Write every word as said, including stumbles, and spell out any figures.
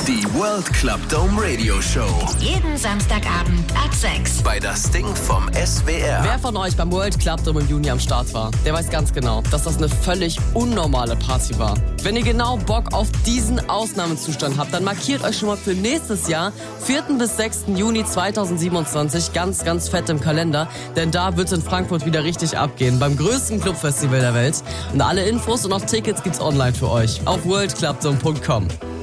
Die World Club Dome Radio Show. Jeden Samstagabend ab sechs. Bei das Ding vom S W R. Wer von euch beim World Club Dome im Juni am Start war, der weiß ganz genau, dass das eine völlig unnormale Party war. Wenn ihr genau Bock auf diesen Ausnahmezustand habt, dann markiert euch schon mal für nächstes Jahr, vierten bis sechsten Juni zweitausendsiebenundzwanzig, ganz, ganz fett im Kalender. Denn da wird es in Frankfurt wieder richtig abgehen, beim größten Clubfestival der Welt. Und alle Infos und auch Tickets gibt's online für euch auf world club dome punkt com.